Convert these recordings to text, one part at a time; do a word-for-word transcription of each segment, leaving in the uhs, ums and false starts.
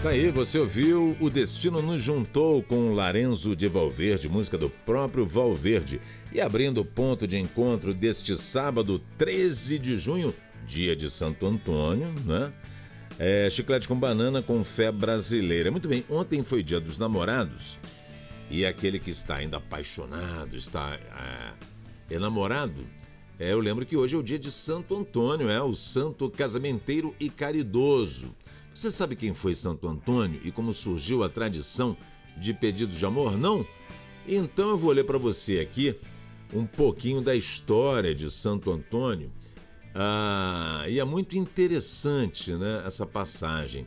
Tá aí, você ouviu O Destino Nos Juntou com Larenzo de Valverde, música do próprio Valverde. E abrindo o ponto de encontro deste sábado, treze de junho, dia de Santo Antônio, né? É, chiclete com banana com fé brasileira. Muito bem, ontem foi dia dos namorados e aquele que está ainda apaixonado, está é, enamorado, é, eu lembro que hoje é o dia de Santo Antônio, é o santo casamenteiro e caridoso. Você sabe quem foi Santo Antônio e como surgiu a tradição de pedidos de amor? Não? Então eu vou ler para você aqui um pouquinho da história de Santo Antônio. Ah, e é muito interessante, né, essa passagem.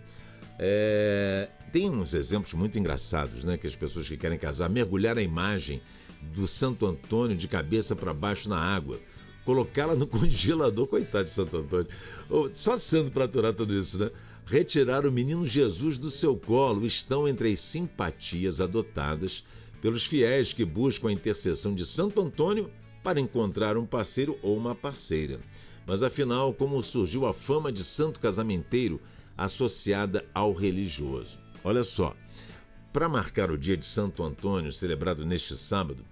É, tem uns exemplos muito engraçados, né, que as pessoas que querem casar mergulhar a imagem do Santo Antônio de cabeça para baixo na água, colocá-la no congelador, coitado de Santo Antônio, só sendo para aturar tudo isso, né? Retirar o menino Jesus do seu colo estão entre as simpatias adotadas pelos fiéis que buscam a intercessão de Santo Antônio para encontrar um parceiro ou uma parceira. Mas afinal, como surgiu a fama de santo casamenteiro associada ao religioso? Olha só, para marcar o dia de Santo Antônio, celebrado neste sábado,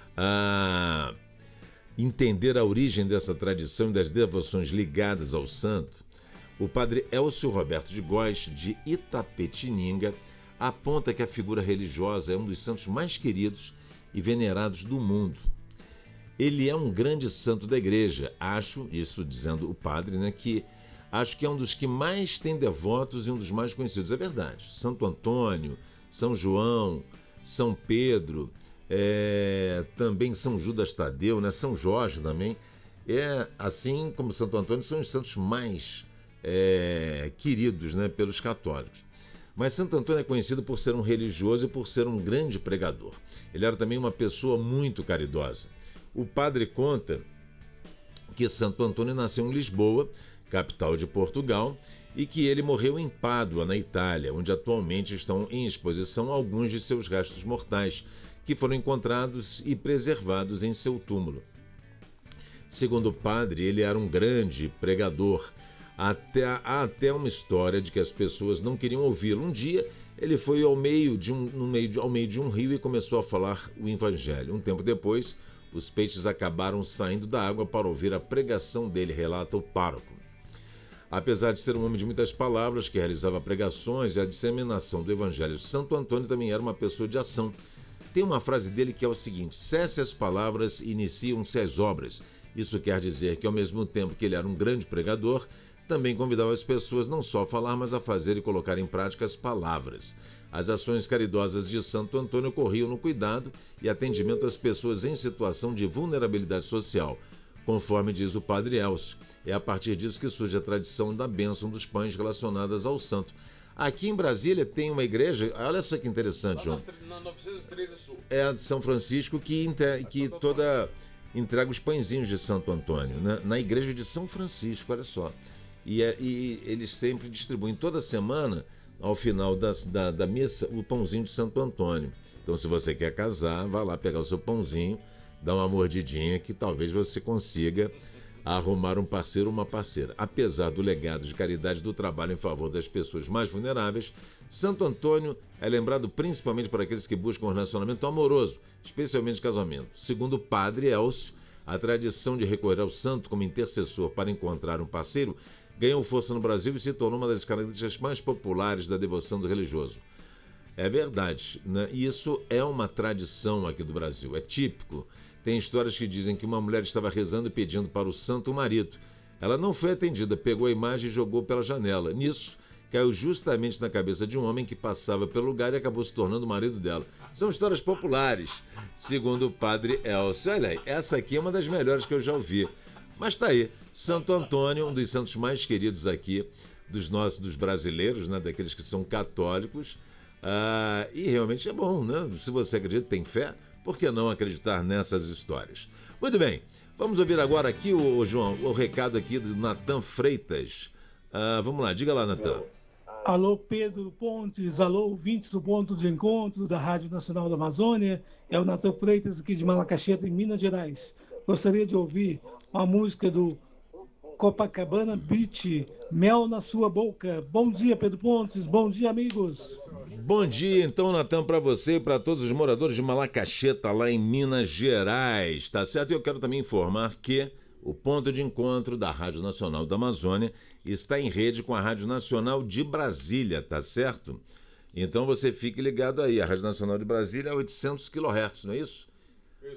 a entender a origem dessa tradição e das devoções ligadas ao santo, o padre Elcio Roberto de Góes, de Itapetininga, aponta que a figura religiosa é um dos santos mais queridos e venerados do mundo. Ele é um grande santo da igreja, acho, isso dizendo o padre, né, que acho que é um dos que mais tem devotos e um dos mais conhecidos. É verdade. Santo Antônio, São João, São Pedro, é, também São Judas Tadeu, né, São Jorge também. É, assim como Santo Antônio, são os santos mais É, queridos, né, pelos católicos. Mas Santo Antônio é conhecido por ser um religioso e por ser um grande pregador. Ele era também uma pessoa muito caridosa. O padre conta que Santo Antônio nasceu em Lisboa, capital de Portugal, e que ele morreu em Pádua, na Itália, onde atualmente estão em exposição alguns de seus restos mortais, que foram encontrados e preservados em seu túmulo. Segundo o padre, ele era um grande pregador. Até, há até uma história de que as pessoas não queriam ouvi-lo. Um dia, ele foi ao meio, de um, no meio de, ao meio de um rio e começou a falar o evangelho. Um tempo depois, os peixes acabaram saindo da água para ouvir a pregação dele, relata o pároco. Apesar de ser um homem de muitas palavras, que realizava pregações e a disseminação do evangelho, Santo Antônio também era uma pessoa de ação. Tem uma frase dele que é o seguinte: cesse as palavras, iniciam-se as obras. Isso quer dizer que, ao mesmo tempo que ele era um grande pregador, também convidava as pessoas não só a falar, mas a fazer e colocar em prática as palavras. As ações caridosas de Santo Antônio ocorriam no cuidado e atendimento às pessoas em situação de vulnerabilidade social, conforme diz o padre Elcio. É a partir disso que surge a tradição da bênção dos pães relacionadas ao santo. Aqui em Brasília tem uma igreja, olha só que interessante, João. Na novecentos e treze Sul. É a de São Francisco que, inter... que toda entrega os pãezinhos de Santo Antônio, né? Na igreja de São Francisco, olha só. E, é, e eles sempre distribuem toda semana, ao final da, da, da missa, o pãozinho de Santo Antônio. Então, se você quer casar, vá lá pegar o seu pãozinho, dá uma mordidinha que talvez você consiga arrumar um parceiro ou uma parceira. Apesar do legado de caridade do trabalho em favor das pessoas mais vulneráveis, Santo Antônio é lembrado principalmente por aqueles que buscam um relacionamento amoroso, especialmente casamento. Segundo o padre Elcio, a tradição de recorrer ao santo como intercessor para encontrar um parceiro ganhou força no Brasil e se tornou uma das características mais populares da devoção do religioso. É verdade, né? Isso é uma tradição aqui do Brasil, é típico. Tem histórias que dizem que uma mulher estava rezando e pedindo para o santo marido. Ela não foi atendida, pegou a imagem e jogou pela janela. Nisso, caiu justamente na cabeça de um homem que passava pelo lugar e acabou se tornando o marido dela. São histórias populares, segundo o padre Elcio. Olha aí, essa aqui é uma das melhores que eu já ouvi. Mas tá aí, Santo Antônio, um dos santos mais queridos aqui, dos nossos, dos brasileiros, né, daqueles que são católicos. Ah, e realmente é bom, né? Se você acredita, tem fé, por que não acreditar nessas histórias? Muito bem, vamos ouvir agora aqui, o, João, o recado aqui do Natan Freitas. Ah, vamos lá, diga lá, Natan. Alô, Pedro Pontes, alô, ouvintes do Ponto de Encontro da Rádio Nacional da Amazônia. É o Natan Freitas aqui de Malacaxeta, em Minas Gerais. Gostaria de ouvir uma música do Copacabana Beach, mel na sua boca. Bom dia, Pedro Pontes, bom dia, amigos. Bom dia, então, Natan, para você e para todos os moradores de Malacacheta, lá em Minas Gerais, tá certo? E eu quero também informar que o ponto de encontro da Rádio Nacional da Amazônia está em rede com a Rádio Nacional de Brasília, tá certo? Então você fique ligado aí, a Rádio Nacional de Brasília é oitocentos quilohertz, não é isso? Isso.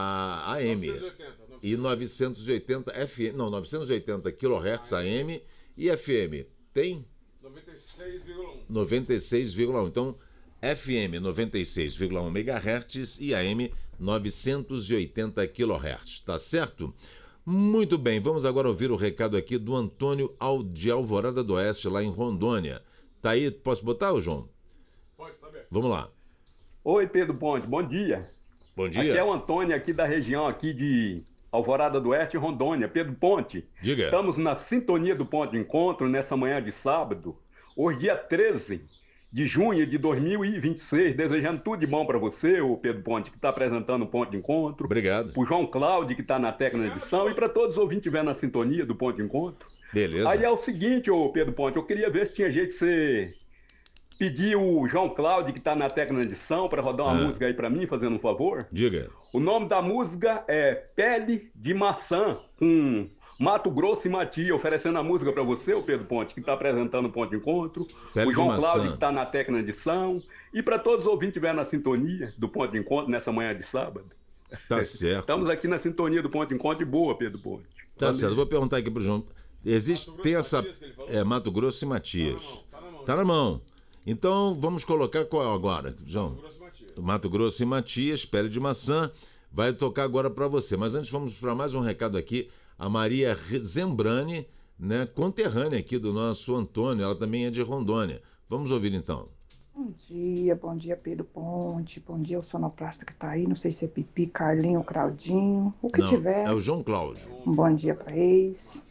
A A M. novecentos e oitenta, novecentos. E novecentos e oitenta F M, não, novecentos e oitenta quilohertz A M e F M. Tem? noventa e seis vírgula um. noventa e seis vírgula um. Então, F M noventa e seis vírgula um megahertz e A M novecentos e oitenta quilohertz, tá certo? Muito bem, vamos agora ouvir o recado aqui do Antônio de Alvorada do Oeste, lá em Rondônia. Tá aí, posso botar, ô João? Pode, tá bem. Vamos lá. Oi, Pedro Ponte, bom dia. Bom dia. Aqui é o Antônio, aqui da região aqui de Alvorada do Oeste, Rondônia. Pedro Ponte, diga. Estamos na sintonia do Ponto de Encontro nessa manhã de sábado, hoje dia treze de junho de dois mil e vinte e seis, desejando tudo de bom para você, o Pedro Ponte, que está apresentando o Ponto de Encontro. Obrigado. Para o João Cláudio, que está na técnica de edição, e para todos os ouvintes que estiverem na sintonia do Ponto de Encontro. Beleza. Aí é o seguinte, ô Pedro Ponte, eu queria ver se tinha jeito de você pedir o João Cláudio, que está na técnica de edição, para rodar uma ah. música aí para mim, fazendo um favor. Diga. O nome da música é Pele de Maçã, com Mato Grosso e Matias, oferecendo a música para você, o Pedro Ponte, que está apresentando o Ponto de Encontro. Pele o João de Cláudio, maçã. que está na técnica de edição. E para todos os ouvintes que estiverem na sintonia do Ponto de Encontro nessa manhã de sábado. Tá certo. Estamos aqui na sintonia do Ponto de Encontro de boa, Pedro Ponte. Tá Valeu. certo, vou perguntar aqui pro João. Existe, tem essa... É, Mato Grosso e Matias. Tá na mão, tá na mão. Tá na mão. Então, vamos colocar qual agora, João? Mato Grosso e Matias. Mato Grosso e Matias, Pele de Maçã, vai tocar agora para você. Mas antes vamos para mais um recado aqui. A Maria Zembrani, né, conterrânea aqui do nosso Antônio, ela também é de Rondônia. Vamos ouvir então. Bom dia, bom dia Pedro Ponte, bom dia o sonoplasta que tá aí, não sei se é Pipi, Carlinho, Claudinho, o que Não, tiver. é o João Cláudio. Um bom dia para eles.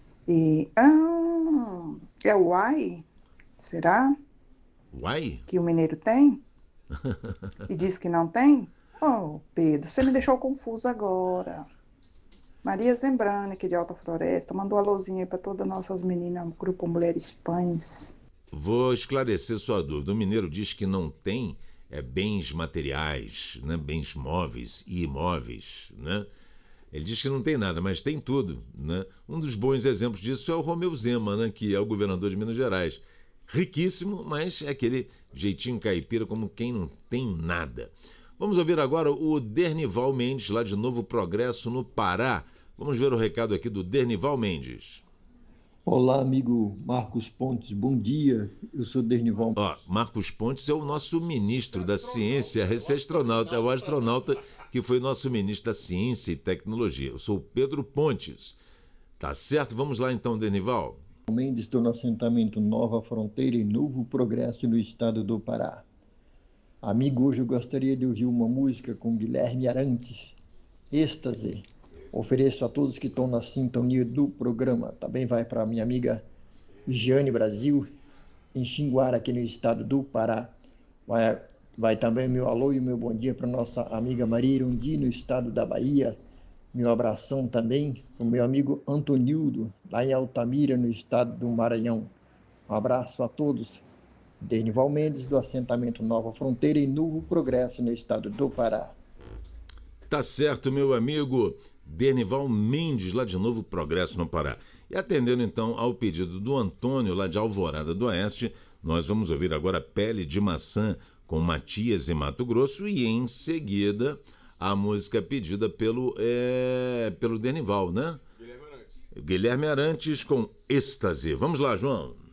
E, ah, é o Uai? Será Uai? que o mineiro tem? E diz que não tem? Oh, Pedro, você me deixou confuso agora. Maria Zembrani, aqui de Alta Floresta, mandou um alôzinho aí para todas as nossas meninas, grupo Mulheres Pães. Vou esclarecer sua dúvida. O mineiro diz que não tem é, bens materiais, né? Bens móveis e imóveis, né? Ele diz que não tem nada, mas tem tudo, né? Um dos bons exemplos disso é o Romeu Zema, né? Que é o governador de Minas Gerais. Riquíssimo, mas é aquele jeitinho caipira como quem não tem nada. Vamos ouvir agora o Dernival Mendes, lá de Novo Progresso, no Pará. Vamos ver o recado aqui do Dernival Mendes. Olá, amigo Marcos Pontes, bom dia, eu sou Dernival. Ó, Marcos Pontes é o nosso ministro da Ciência, esse astronauta, é o astronauta que foi nosso ministro da Ciência e Tecnologia. Eu sou o Pedro Pontes. Tá certo? Vamos lá então, Dernival. Mendes, estou no assentamento Nova Fronteira, em Novo Progresso, no estado do Pará. Amigo, hoje eu gostaria de ouvir uma música com Guilherme Arantes, Êxtase. Ofereço a todos que estão na sintonia do programa. Também vai para minha amiga Jane Brasil, em Xinguara, aqui no estado do Pará. Vai, vai também meu alô e meu bom dia para nossa amiga Maria Irundi, no estado da Bahia. Meu abração também para o meu amigo Antonildo, lá em Altamira, no estado do Maranhão. Um abraço a todos. Dernival Mendes, do assentamento Nova Fronteira, em Novo Progresso, no estado do Pará. Tá certo, meu amigo Dernival Mendes, lá de Novo Progresso, no Pará. E atendendo então ao pedido do Antônio, lá de Alvorada do Oeste, nós vamos ouvir agora Pele de Maçã com Matias e Mato Grosso e em seguida a música pedida pelo, é, pelo Dernival, né? Guilherme Arantes. Guilherme Arantes com Êxtase. Vamos lá, João.